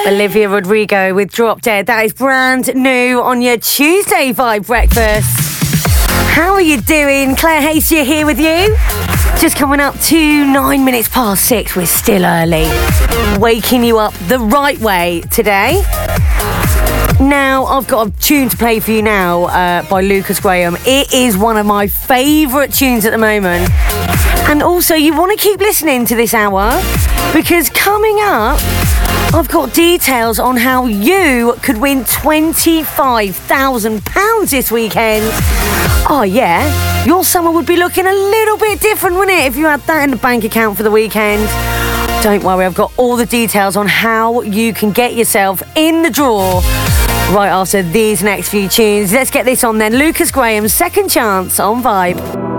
Olivia Rodrigo with Drop Dead. That is brand new on your Tuesday Vibe Breakfast. How are you doing? Claire Hasty here with you. Just coming up to 9 minutes past 6. We're still early. Waking you up the right way today. Now, I've got a tune to play for you now by Lucas Graham. It is one of my favourite tunes at the moment. And also, you want to keep listening to this hour because coming up, I've got details on how you could win £25,000 this weekend. Oh, yeah. Your summer would be looking a little bit different, wouldn't it, if you had that in the bank account for the weekend? Don't worry, I've got all the details on how you can get yourself in the draw right after these next few tunes. Let's get this on then. Lucas Graham's Second Chance on Vibe.